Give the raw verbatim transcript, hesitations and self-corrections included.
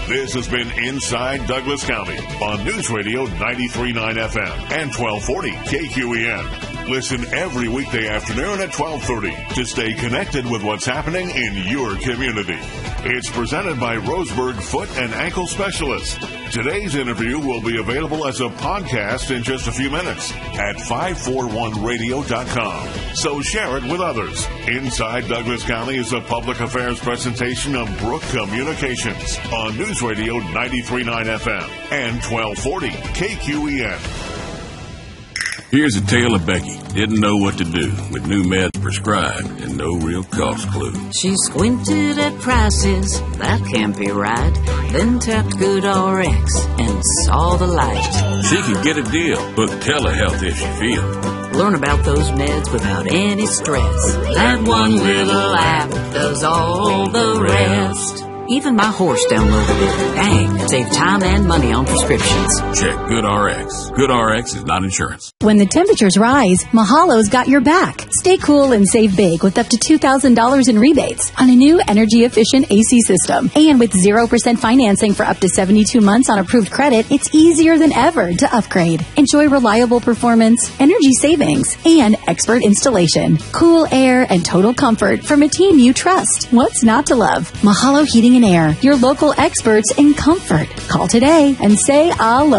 This has been Inside Douglas County on News Radio ninety-three point nine F M and twelve forty K Q E N. Listen every weekday afternoon at twelve thirty to stay connected with what's happening in your community. It's presented by Roseburg Foot and Ankle Specialists. Today's interview will be available as a podcast in just a few minutes at five forty-one radio dot com. So share it with others. Inside Douglas County is a public affairs presentation of Brook Communications on News Radio ninety-three point nine F M and twelve forty K Q E N. Here's a tale of Becky. Didn't know what to do with new meds prescribed and no real cost clue. She squinted at prices, that can't be right. Then tapped GoodRx and saw the light. She can get a deal, book telehealth if she feels. Learn about those meds without any stress. That one little app does all the rest. Even my horse downloaded it. Dang, it saved time and money on prescriptions. Check GoodRx. GoodRx is not insurance. When the temperatures rise, Mahalo's got your back. Stay cool and save big with up to two thousand dollars in rebates on a new energy-efficient A C system. And with zero percent financing for up to seventy-two months on approved credit, it's easier than ever to upgrade. Enjoy reliable performance, energy savings, and expert installation. Cool air and total comfort from a team you trust. What's not to love? Mahalo Heating and Air, your local experts in comfort. Call today and say, I love